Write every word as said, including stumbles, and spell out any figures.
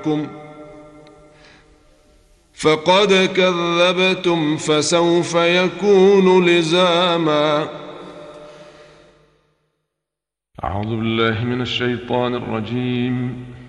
فقد كذبتم فسوف يكون لزاما. أعوذ بالله من الشيطان الرجيم.